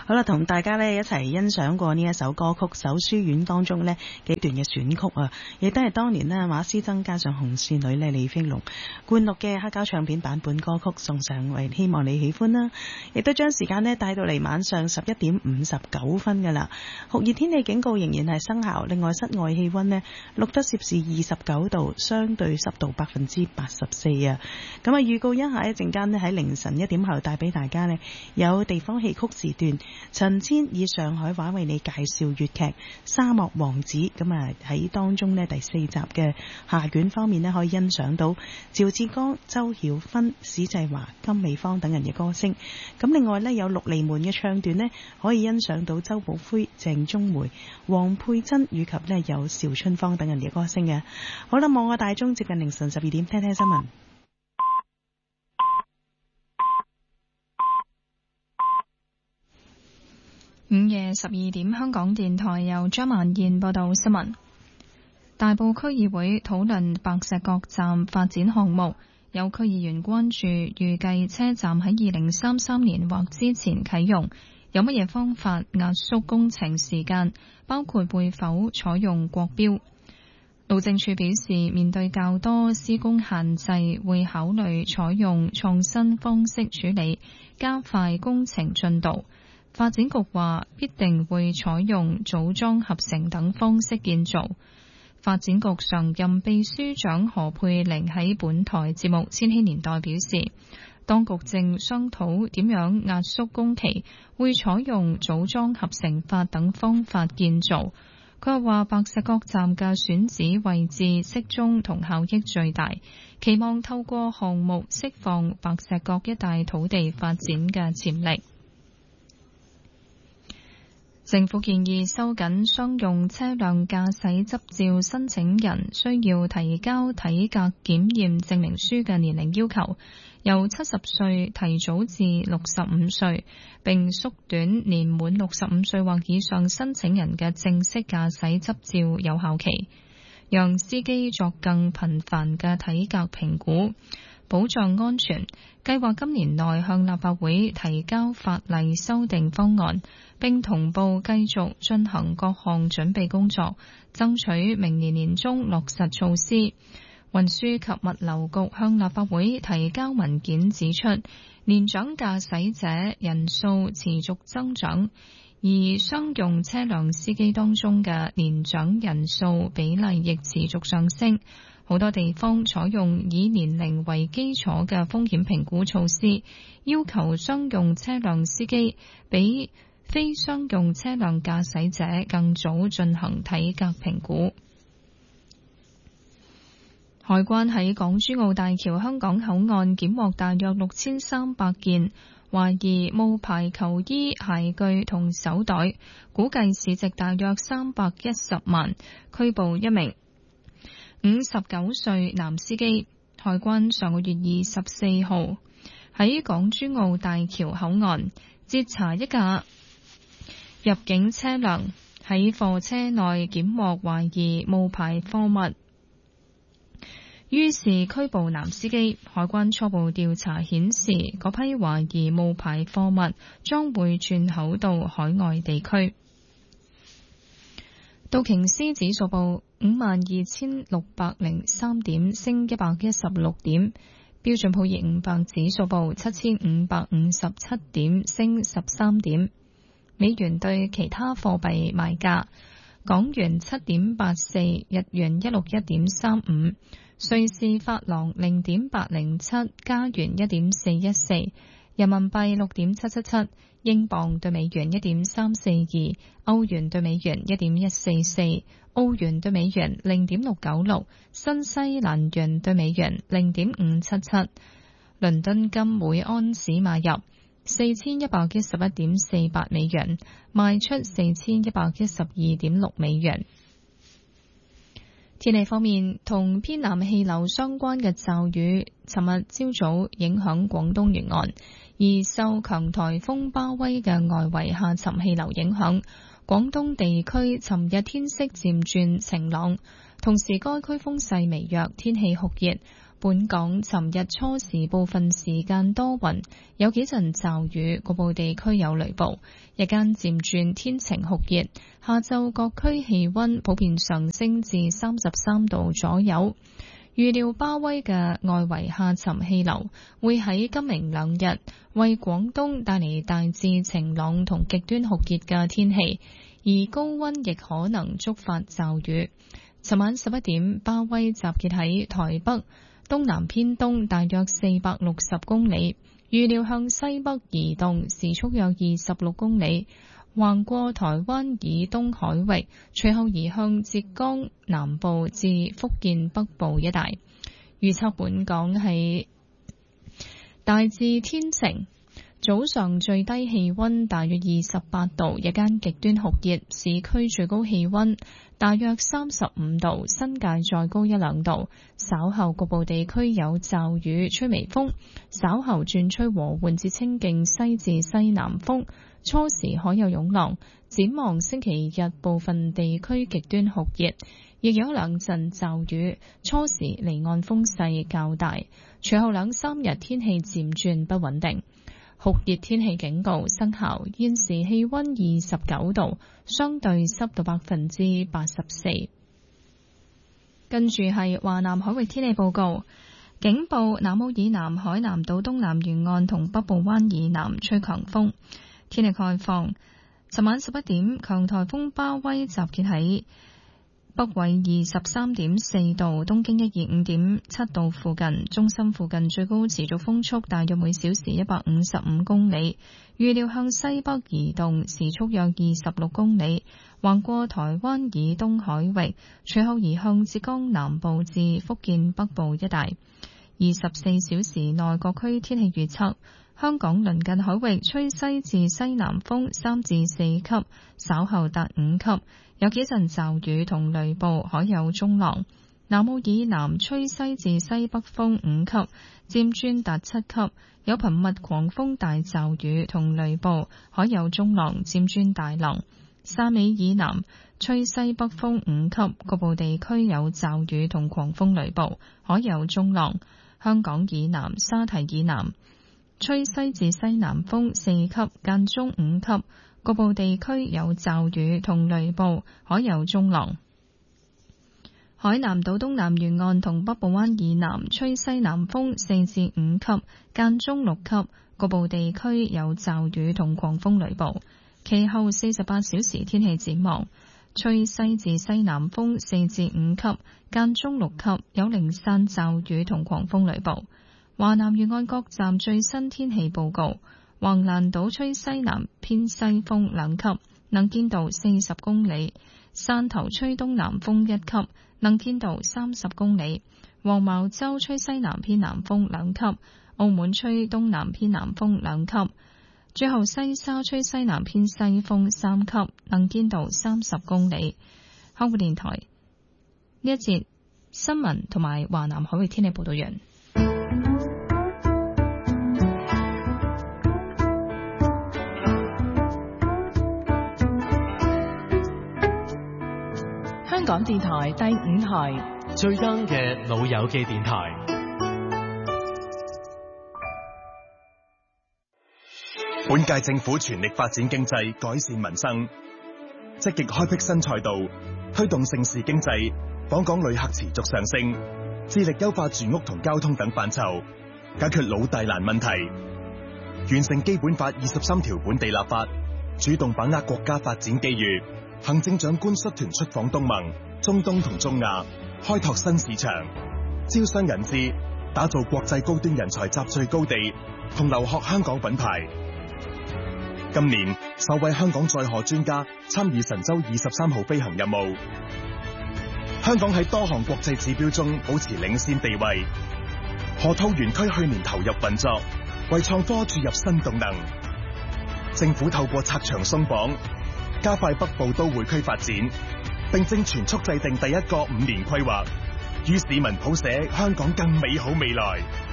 好啦，同大家呢一齊欣賞過呢一首歌曲《首書院》當中呢幾段嘅選曲啊，亦都係當年呢馬師曾加上紅線女呢李飛龍灌錄嘅黑膠唱片版本歌曲送上嚟，希望你喜歡啦。亦都將時間呢帶到嚟晚上11點59分噶啦，酷熱天氣警告仍然係生效。另外室外氣溫呢錄得攝氏29度，相對濕度84%啊。咁啊，預告一下一陣間呢喺凌晨1點後帶俾大家呢有地方戲曲時段，陳千以上海話為你介紹粵劇《沙漠王子》。咁啊喺當中呢第4集嘅下卷方面呢可以欣賞到趙志剛、周曉芬、史濟華、金美芳等人嘅歌聲。咁另外呢有六厘門嘅唱段呢可以欣賞到周寶輝、鄭中梅、黃佩珍以及呢有邵春芳等人嘅歌聲嘅。好啦，望下大鐘，接近凌晨12點，聽聽新聞。 午夜12點，香港電台由張萬燕報道新聞。大埔區議會討論白石角站發展項目，有區議員關注預計車站喺2033年或之前啟用，有乜嘢方法壓縮工程時間，包括會否採用國標。路政署表示，面對較多施工限制，會考慮採用創新方式處理，加快工程進度。發展局話必定會採用組裝合成等方式建造。發展局常任秘書長何佩玲喺本台節目《千禧年代》表示，當局正商討點樣壓縮工期，會採用組裝合成法等方法建造。佢又話白石角站嘅選址位置適中同效益最大，期望透過項目釋放白石角一帶土地發展嘅潛力。政府建議收緊商用車輛駕駛執照申請人需要提交體格檢驗證明書嘅年齡要求，由70歲提早至65歲，並縮短年滿65歲或以上申請人嘅正式駕駛執照有效期，讓司機作更頻繁嘅體格評估，保障安全。計劃今年內向立法會提交法例修訂方案，並同步繼續進行各項準備工作，爭取明年年中落實措施。運輸及物流局向立法會提交文件指出，年長駕駛者人數持續增長，而商用車輛司機當中嘅年長人數比例亦持續上升。好多地方採用以年齡為基礎嘅風險評估措施，要求商用車輛司機比非商用車輛駕駛者更早進行體格評估。海關喺港珠澳大橋香港口岸檢獲大約6300件懷疑冒牌球衣、鞋具同手袋，估計市值大約310萬，拘捕一名59歲男司機。海關上個月24號喺港珠澳大橋口岸截查一架入境車輛，喺貨車內檢獲懷疑冒牌貨物，於是拘捕男司機。海關初步調查顯示，嗰批懷疑冒牌貨物將會轉口到海外地區。道瓊斯指數報52,603點，升116點。標準普爾500指數報7,557點，升13點。美元對其他貨幣賣價：港元7.84，日元161.35，瑞士法郎0.807，加元1.414，人民幣6.777，英鎊對美元1.342，歐元對美元1.144，澳元對美元0.696，新西蘭元對美元0.577。倫敦金每安士買入4111.48美元，賣出4112.6美元。天氣方面，同偏南氣流相關嘅驟雨，尋日朝早影響廣東沿岸，而受強颱風巴威嘅外圍下沉氣流影響，廣東地區尋日天色漸轉晴朗，同時該區風勢微弱，天氣酷熱。 本港尋日初時部分時間多雲，有幾陣驟雨，局部地區有雷暴。日間漸轉天晴酷熱，下晝各區氣溫普遍上升至33度左右。預料巴威嘅外圍下沉氣流會喺今明兩日為廣東帶嚟大致晴朗同極端酷熱嘅天氣，而高溫亦可能觸發驟雨。尋晚11點，巴威集結喺台北東南偏東大約460公里，預料向西北移動，時速約26公里，橫過台灣以東海域，隨後移向浙江南部至福建北部一帶。預測本港係大致天晴，早上最低氣溫大約28度，日間極端酷熱，市區最高氣溫大約35度，新界再高1-2度。稍後局部地區有驟雨，吹微風，稍後轉吹和緩至清勁西至西南風，初時可有湧浪。展望星期日部分地區極端酷熱，亦有2陣驟雨，初時離岸風勢較大，隨後2-3日天氣漸轉不穩定。酷熱天氣警告生效，現時氣溫29度，相對濕度84%。跟住係華南海域天氣報告，警報南澳以南海南島東南沿岸同北部灣以南吹強風。天氣概況，尋晚11點，強颱風巴威集結喺北緯23.4度，東經125.7度附近，中心附近最高持續風速大約每小時155公里，預料向西北移動，時速約26公里，橫過台灣以東海域，隨後移向浙江南部至福建北部一帶。24小時內各區天氣預測，香港鄰近海域吹西至西南風3至4級，稍後達5級，有幾陣驟雨同雷暴，海有中浪。南澳以南吹西至西北風5級，漸轉達7級，有頻密狂風大驟雨同雷暴，海有中浪，漸轉大浪。汕尾以南吹西北風5級，局部地區有驟雨同狂風雷暴，海有中浪。香港以南沙堤以南吹西至西南風4級，間中5級，局部地區有驟雨同雷暴，海有中浪。海南島東南沿岸同北部灣以南吹西南風4至5級，間中6級，局部地區有驟雨同狂風雷暴。其後48小時天氣展望，吹西至西南風4至5級，間中6級，有零散驟雨同狂風雷暴。華南沿岸各站最新天氣報告：橫瀾島吹西南偏西風2級，能見度40公里；汕頭吹東南風1級，能見度30公里；黃茅洲吹西南偏南風2級；澳門吹東南偏南風2級；最後西沙吹西南偏西風3級，能見度30公里。香港電台呢一節新聞同埋華南海域天氣報道完。 香港電台第5台最 young 嘅老友記電台。 本屆政府全力發展經濟，改善民生，積極開闢新賽道，推動盛事經濟，訪港旅客持續上升，致力優化住屋同交通等範疇，解決老大難問題，完成基本法23條本地立法，主動把握國家發展機遇。行政長官率團出訪東盟、中東同中亞，開拓新市場，招商引資，打造國際高端人才集聚高地，同留學香港品牌。今年首位香港載荷專家參與神舟23號飛行任務，香港喺多項國際指標中保持領先地位。河套園區去年投入運作，為創科注入新動能。政府透過拆牆鬆綁，加快北部都會區發展，並正全速制定第一個5年規劃，與市民譜寫香港更美好未來。